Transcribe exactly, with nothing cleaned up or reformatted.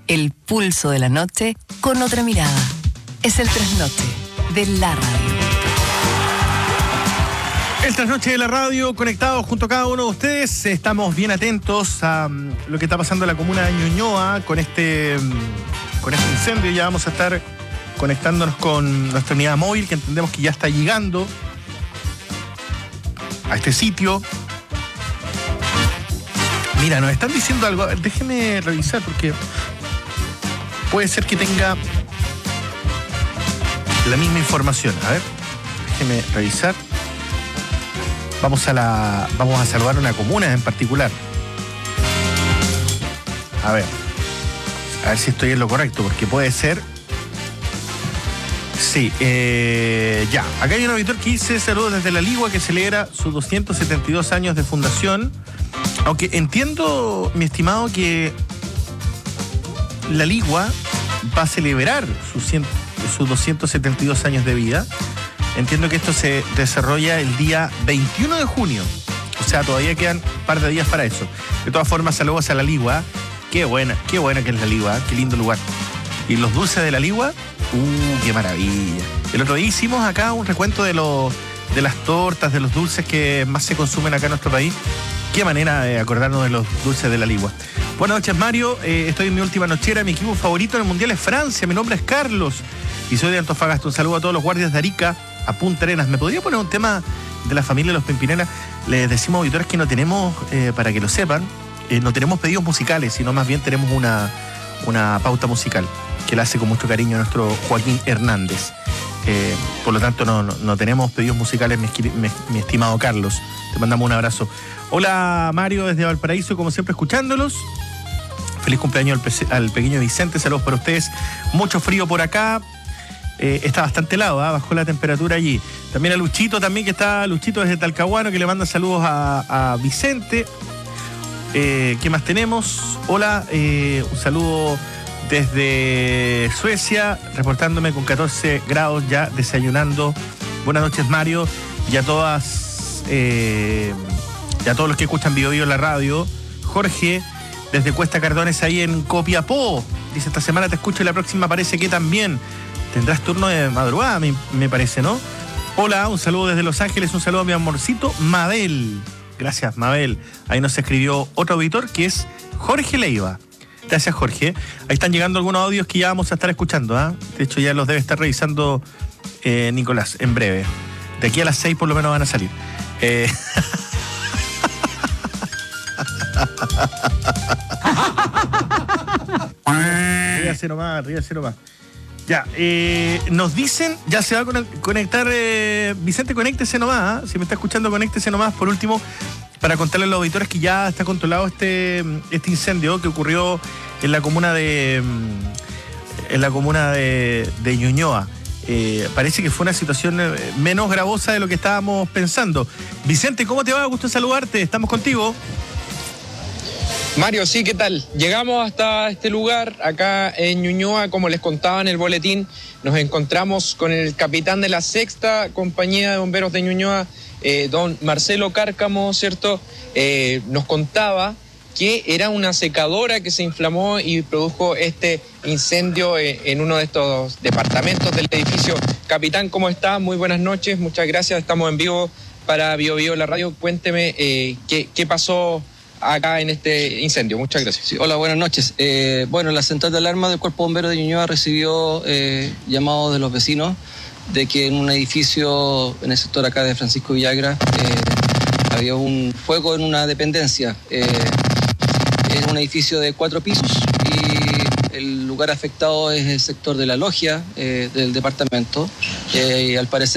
El pulso de la noche con otra mirada. Es el Trasnoche de la radio. El Trasnoche de la radio, conectados junto a cada uno de ustedes. Estamos bien atentos a um, lo que está pasando en la comuna de Ñuñoa con este, um, con este incendio. Ya vamos a estar conectándonos con nuestra unidad móvil, que entendemos que ya está llegando a este sitio. Mira, nos están diciendo algo. A ver, déjeme revisar porque puede ser que tenga la misma información. A ver, déjeme revisar. Vamos a la, vamos a saludar una comuna en particular. A ver, a ver si estoy en lo correcto, porque puede ser. Sí, eh, ya. Acá hay un auditor que dice saludos desde La Ligua, que celebra sus doscientos setenta y dos años de fundación. Aunque entiendo, mi estimado, que La Ligua va a celebrar sus, cien, sus doscientos setenta y dos años de vida. Entiendo que esto se desarrolla el día veintiuno de junio. O sea, todavía quedan un par de días para eso. De todas formas, saludos a La Ligua. Qué buena, qué buena que es La Ligua, qué lindo lugar. Y los dulces de La Ligua, uh, qué maravilla. El otro día hicimos acá un recuento de, los, de las tortas, de los dulces que más se consumen acá en nuestro país. Qué manera de acordarnos de los dulces de La Ligua. Buenas noches, Mario. Eh, estoy en mi última nochera. Mi equipo favorito en el Mundial es Francia. Mi nombre es Carlos y soy de Antofagasta. Un saludo a todos los guardias de Arica, a Punta Arenas. ¿Me podría poner un tema de la familia de los Pimpinela? Les decimos, auditores, que no tenemos, eh, para que lo sepan, eh, no tenemos pedidos musicales, sino más bien tenemos una, una pauta musical que la hace con mucho cariño nuestro Joaquín Hernández. Eh, por lo tanto, no, no, no tenemos pedidos musicales, mi, mi, mi estimado Carlos. Te mandamos un abrazo. Hola, Mario, desde Valparaíso, como siempre, escuchándolos. Feliz cumpleaños al, al pequeño Vicente. Saludos para ustedes. Mucho frío por acá. Eh, está bastante helado, ¿eh? Bajó la temperatura allí. También a Luchito, también que está Luchito desde Talcahuano, que le manda saludos a, a Vicente. Eh, ¿Qué más tenemos? Hola, eh, un saludo desde Suecia, reportándome con catorce grados ya, desayunando. Buenas noches, Mario, y a todas, eh, y a todos los que escuchan Bio Bio en la radio. Jorge, desde Cuesta Cardones, ahí en Copiapó, dice: esta semana te escucho y la próxima parece que también. Tendrás turno de madrugada, me, me parece, ¿no? Hola, un saludo desde Los Ángeles, un saludo a mi amorcito Mabel. Gracias, Mabel. Ahí nos escribió otro auditor que es Jorge Leiva. Gracias, Jorge. Ahí están llegando algunos audios que ya vamos a estar escuchando, ¿eh? De hecho, ya los debe estar revisando eh, Nicolás en breve. De aquí a las seis por lo menos van a salir. Eh... ríase nomás, ríase nomás. Ya, eh, nos dicen, ya se va a conectar, eh, Vicente, conéctese nomás, ¿eh? Si me está escuchando, conéctese nomás, por último, para contarle a los auditores que ya está controlado este, este incendio que ocurrió en la comuna de en la comuna de, de Ñuñoa. Eh, parece que fue una situación menos gravosa de lo que estábamos pensando. Vicente, ¿cómo te va? Gusto saludarte, estamos contigo. Mario, sí, ¿qué tal? Llegamos hasta este lugar, acá en Ñuñoa, como les contaba en el boletín, nos encontramos con el capitán de la sexta compañía de bomberos de Ñuñoa, eh, don Marcelo Cárcamo, ¿cierto? Eh, nos contaba que era una secadora que se inflamó y produjo este incendio en, en uno de estos departamentos del edificio. Capitán, ¿cómo está? Muy buenas noches, muchas gracias, estamos en vivo para Bio Bio la radio. Cuénteme eh, qué, qué pasó acá en este incendio. Muchas gracias. Sí, hola, buenas noches. Eh, bueno, la central de alarma del Cuerpo Bombero de Ñuñoa recibió eh, llamados de los vecinos de que en un edificio en el sector acá de Francisco Villagra eh, había un fuego en una dependencia. Eh, es un edificio de cuatro pisos y el lugar afectado es el sector de la logia eh, del departamento eh, y al parecer